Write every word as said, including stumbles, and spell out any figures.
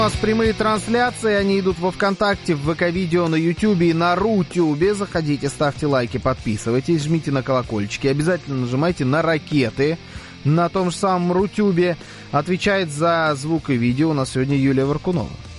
У нас прямые трансляции, они идут во ВКонтакте, в ВК-видео, на Ютубе и на Рутюбе. Заходите, ставьте лайки, подписывайтесь, жмите на колокольчики. Обязательно нажимайте на ракеты на том же самом Рутюбе. Отвечает за звук и видео у нас сегодня Юлия Варкунова.